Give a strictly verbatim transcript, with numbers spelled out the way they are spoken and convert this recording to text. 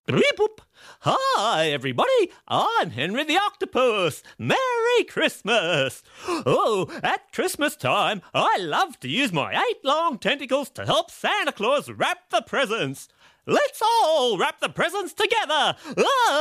Beep-boop. Hi, everybody. I'm Henry the Octopus. Merry Christmas. Oh, at Christmas time, I love to use my eight long tentacles to help Santa Claus wrap the presents. Let's all wrap the presents together. Ah!